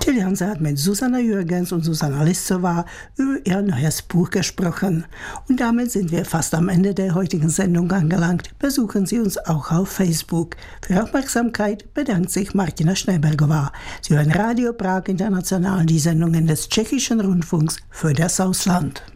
Till Janse hat mit Susanna Jürgens und Susanna Listowá über ihr neues Buch gesprochen. Und damit sind wir fast am Ende der heutigen Sendung angelangt. Besuchen Sie uns auch auf Facebook. Für Aufmerksamkeit bedankt sich Martina Schneebergová. Sie hören Radio Prag International, die Sendungen des Tschechischen Rundfunks für das Ausland.